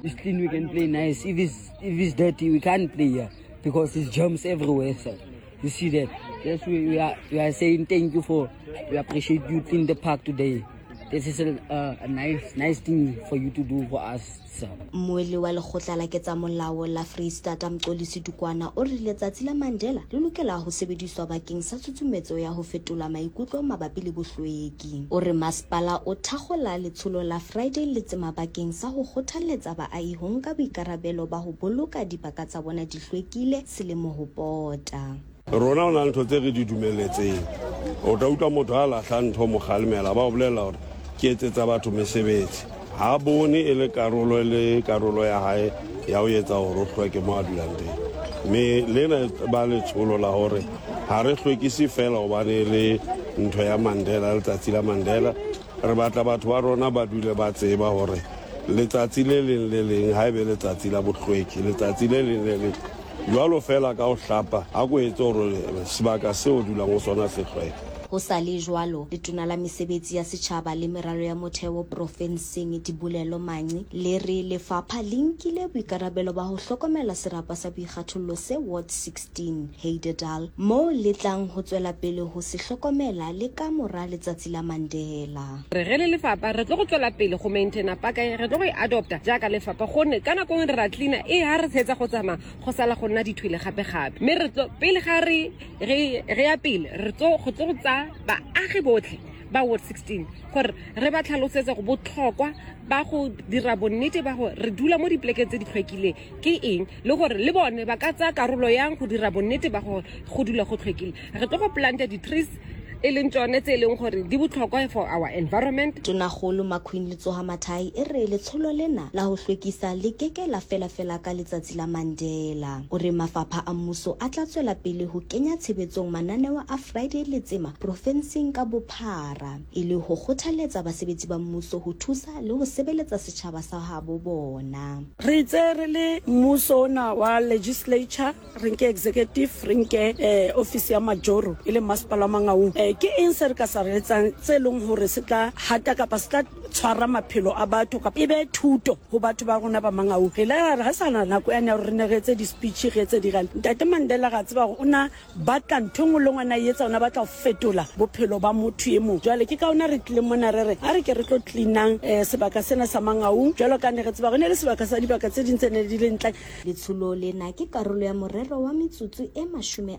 it's clean, we can play nice. If it's dirty, we can't play here because there's germs everywhere, sir. You see that? Yes, we are saying thank you we appreciate you clean the park today. This is a nice thing for you to do for us, sir. Moeli wa lekgotla la ketsa molao la Freestata Mxolisi Dukwana o re letsatsi la Mandela le lokela ho sebediswa bakeng sa tshutshumetso ya ho fetola maikutlo mabapi le bohlweki. O re masepala o thakgola letsholo la Friday Letsema bakeng sa ho kgothaletsa baahi ho nka boikarabelo ba ho boloka dibaka tsa bona di hlwekile selemo ho pota. Rona ona ntho tse re di dumeletseng. O tla utlwa motho a lahla ntho mo kgalemela ba o bolela hore ke etsetsa batho mesebetsi. Ha bone e le karolo ya hae ya ho etsa hore o hlweke mo a dulang teng. Me lena ba letsholo la hore ha re hlwekisi fela hobane le ntho ya Mandela, letsatsi la Mandela. Re batla batho ba rona ba dule ba tseba hore letsatsi le leng ha ebe letsatsi la bohlweki, letsatsi le leng jwalo fela ka ho hlapa ha go etse hore sebaka seo dulang ho sona se hlweke. Ho sa le jwalo letona la mesebetsi ya setjhaba le meralo ya motheo profenseng Dibulelo Manyi le re lefapha le nkile boikarabelo ba ho hlokomela serapa sa boikgathollo se Ward 16 Heidedal mo le tlang ho tswela pele ho se hlokomela le ka mora letsatsi la Mandela. Re le lefapha re tlo go tswela pele go maintaina paka re tlo go adopta jaaka lefapha gone kana go re ra cleaner e ha re tsetsa go tsama go sala go nna dithwele gape mme re tlo pele ga re ya pele re tlo go tsa baagi botlhe ba Ward 16 gore re ba tlhalosetsa go botlhokwa ba go dira bonnete ba go re dula mo dipleke tse di tlhwekile ke eng le gore le bone ba ka tsa karolo yang go dira bonnete ba go dula go tlhwekile. Re tlo go planta di-trees e leng tsone tse leng gore di botlhokwa for our environment. Tonakgolo Makhwini Letsoha Mathai e re letsholo lena la ho hlwekisa le keke la fela ka letsatsi la Mandela. O re mafapha a mmuso a tla tswela pele ho kenya tshebetsong mananeo a Friday Letsema profenseng ka bophara e le ho kgothaletsa basebetsi ba mmuso ho thusa le ho sebeletsa setjhaba sa habo bona. Re tse re le mmuso na wa legislature re nke executive re nke office ya majoro e le masepala Mangaung ke eng se re ka sa re etsang tse leng hore se tla hata kapa se tla tshwara maphelo a batho kapa e be thuto ho batho ba rona ba Mangaung. Re la re ha sana nako ya ne re ne re etse di-speech re etse dirang Ntate Mandela ga tseba gore ona batla nthong le ngwana yetsa ona batla go fetola bophelo ba motho e mong. Jwale ke ka ona re tlile mona re a re ke re tlo cleanang sebaka sena sa Mangaung jwalo ka ne re tseba gore ne le sebaka sa dibaka tse dintse ne di le ntle. Letsholo lena ke karolo ya morero wa metsotso e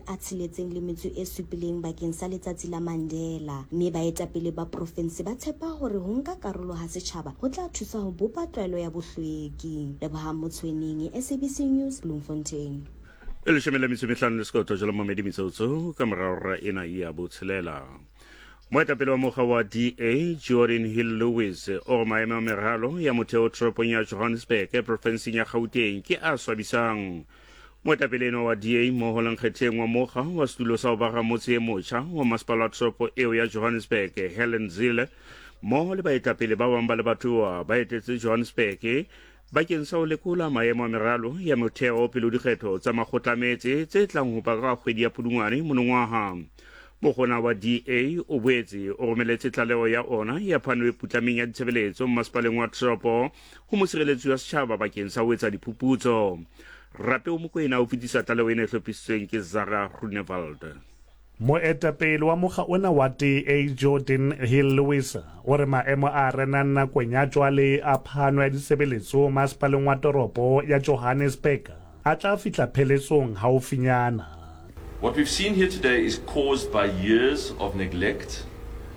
67 bakeng sa letsatsi la Mandela mme baetapele ba province ba tshepa hore ho nka karolo ha setjhaba ho tla thusa ho bopa tlwaelo ya bohlweki. Leboha Motswening, SABC News, Bloemfontein. Le shemela mitsomehlano le sekotho jalo momedi metsotso ka morara ena ya botshelela. Moetapele wa mokga wa DA Jordan Hill Lewis o maemo a meralo ya motheo toropong ya Johannesburg provinseng ya Gauteng ke a swabisang. Moetapele wa DA mo ho lankgetheng wa mokga wa setulo sa ho ba ramotse e motjha wa masepala toropo eo ya Johannesburg Helen Zille mo le baetapele ba bang ba le batho ba etetse Johannesburg bakeng sa ho lekola maemo a meralo ya motheo pele dikgetho tsa makgotlametse tse tlang ho ba ka kgwedi ya Pudungwane monongwaha. Mokgona wa DA o boetse o romeletse tlaleho ya ona ya phano e putlameng ya ditshebeletso masepaleng wa toropo ho mosireletsi wa setjhaba bakeng sa ho etsa diphuputso. Rape o Mokoena o fetisa tlaleho ena e hlophisitsweng ke Zara Grunewald. Moetapele wa mokga ona wa DA Jordan Hill Lewis o re maemo a renang nakong ya jwale a phano ya ditshebeletso masepaleng wa toropo ya Johannesburg a tla fihla pheletsong haufinyana. What we've seen here today is caused by years of neglect,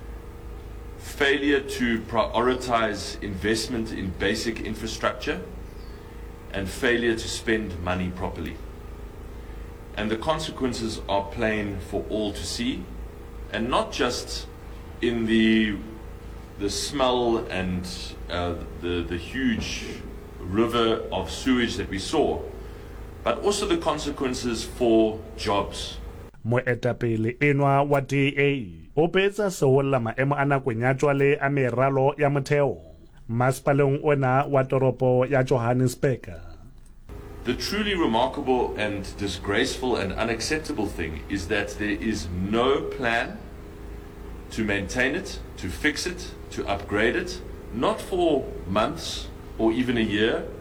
failure to prioritize investment in basic infrastructure, and failure to spend money properly. And the consequences are plain for all to see, and not just in the smell and the huge river of sewage that we saw, but also the consequences for jobs. Moetapele enwa wa DA o betsa seholla maemo a nakong ya jwale a meralo ya motheo masepaleng ona wa toropo ya Johannesburg. The truly remarkable and disgraceful and unacceptable thing is that there is no plan to maintain it, to fix it, to upgrade it, not for months or even a year,